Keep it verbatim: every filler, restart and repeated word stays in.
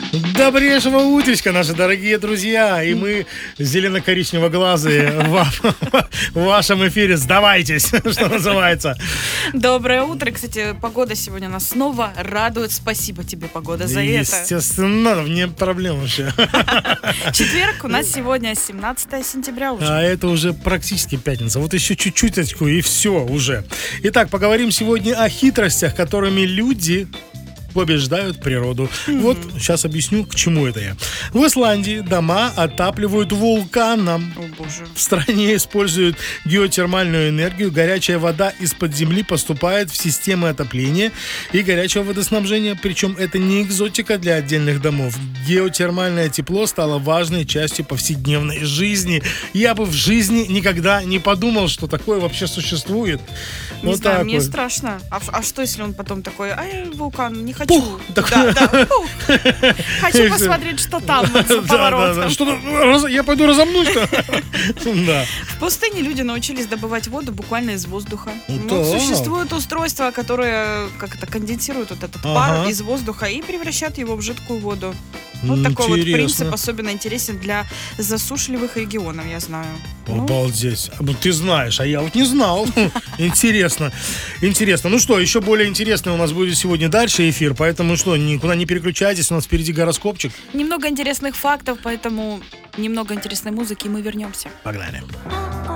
Добрейшего утречка, наши дорогие друзья. И мы, зелено-коричнево-глазые, в вашем эфире. Сдавайтесь, что называется. Доброе утро. Кстати, погода сегодня нас снова радует. Спасибо тебе, погода, за это. Естественно, не проблем вообще. Четверг у нас сегодня семнадцатое сентября уже. А это уже практически пятница. Вот еще чуть-чуть и все уже. Итак, поговорим сегодня о хитростях, которыми люди побеждают природу. Mm-hmm. Вот сейчас объясню, к чему это я. В Исландии дома отапливают вулканом. О, боже. В стране используют геотермальную энергию. Горячая вода из-под земли поступает в системы отопления и горячего водоснабжения. Причем это не экзотика для отдельных домов. Геотермальное тепло стало важной частью повседневной жизни. Я бы в жизни никогда не подумал, что такое вообще существует. Не вот знаю, так мне вот. страшно. А, а что, если он потом такой: ай, вулкан, не хочу. Пух! Да, да, пух. Хочу посмотреть, что там за поворотом. Что-то я пойду разомнусь. Да. В пустыне люди научились добывать воду буквально из воздуха. Ну, Ну, да. существуют устройства, которые как это конденсируют вот этот Ага. пар из воздуха и превращают его в жидкую воду. Вот такой вот Интересно. принцип особенно интересен для засушливых регионов, я знаю. Ну, Обалдеть. А вот ты знаешь, а я вот не знал. Интересно. Интересно. Ну что, еще более интересно у нас будет сегодня дальше эфир, поэтому что, никуда не переключайтесь, у нас впереди гороскопчик. немного интересных фактов, поэтому немного интересной музыки, и мы вернемся. Погнали.